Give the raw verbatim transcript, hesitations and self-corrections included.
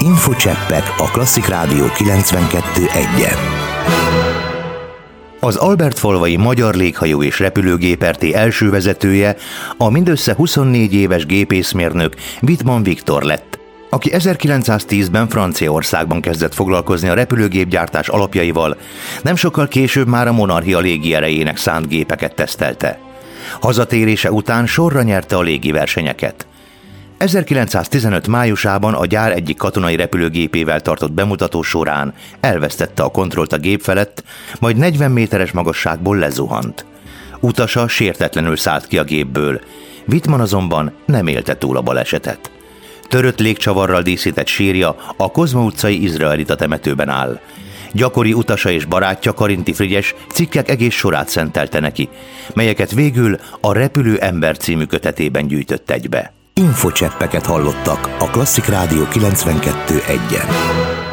Infocseppek a Klasszik Rádió kilencvenkettő egyen. Az Albertfalvai Magyar Léghajó és Repülőgép er té első vezetője a mindössze huszonnégy éves gépészmérnök Wittmann Viktor lett, aki ezerkilencszáztízben Franciaországban kezdett foglalkozni a repülőgépgyártás alapjaival, nem sokkal később már a monarchia légierejének szánt gépeket tesztelte. Hazatérése után sorra nyerte a légiversenyeket. ezerkilencszáztizenöt májusában a gyár egyik katonai repülőgépével tartott bemutató során elvesztette a kontrollt a gép felett, majd negyven méteres magasságból lezuhant. Utasa sértetlenül szállt ki a gépből, Wittmann azonban nem élte túl a balesetet. Törött légcsavarral díszített sírja a Kozma utcai izraelita temetőben áll. Gyakori utasa és barátja Karinti Frigyes cikkek egész sorát szentelte neki, melyeket végül a Repülő ember című kötetében gyűjtött egybe. Infocseppeket hallottak a Klasszik Rádió kilencvenkettő egyen.